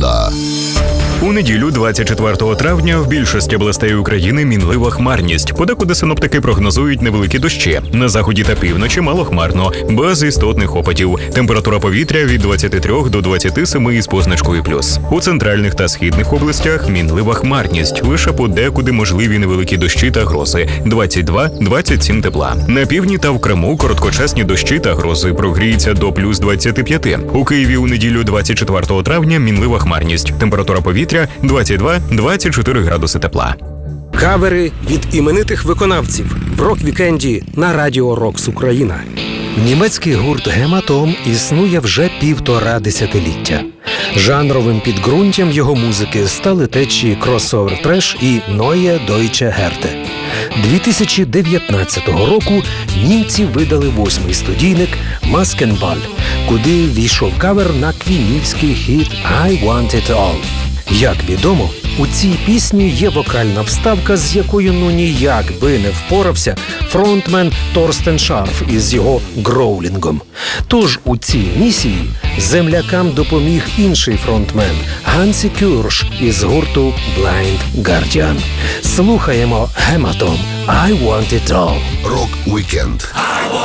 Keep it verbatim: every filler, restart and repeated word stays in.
погода. У неділю, двадцять четвертого травня, в більшості областей України мінлива хмарність. Подекуди синоптики прогнозують невеликі дощі. На заході та півночі малохмарно, без істотних опадів. Температура повітря від двадцяти трьох до двадцяти семи із позначкою плюс. У центральних та східних областях мінлива хмарність. Лише подекуди можливі невеликі дощі та грози. двадцять два - двадцять сім тепла. На півдні та в Криму короткочасні дощі та грози. Прогріється до плюс двадцяти п'яти. У Києві у неділю, двадцять четвертого травня, мінлива хмарність. Температура повітря двадцять два - двадцять чотири градуси тепла. Кавери від іменитих виконавців в рок-вікенді на Радіо Рокс Україна. Німецький гурт «Гематом» існує вже півтора десятиліття. Жанровим підґрунтям його музики стали течії кросовер треш і Neue Deutsche Härte. дві тисячі дев'ятнадцятого року німці видали восьмий студійник «Maskenball», куди війшов кавер на квінівський хіт «I Want It All». Як відомо, у цій пісні є вокальна вставка, з якою ну ніяк би не впорався фронтмен Торстен Шарф із його гроулінгом. Тож у цій місії землякам допоміг інший фронтмен Гансі Кюрш із гурту Blind Guardian. Слухаємо «Гематом» «I Want It All». Рок-вікенд.